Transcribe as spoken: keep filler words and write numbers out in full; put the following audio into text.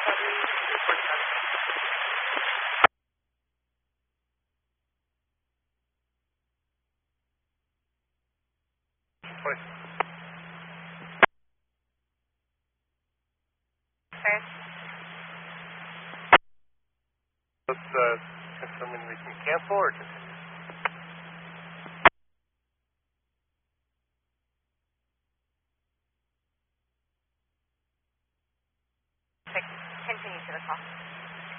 Twenty. Okay. Let's uh, confirm when we can cancel or continue. Continue to the call.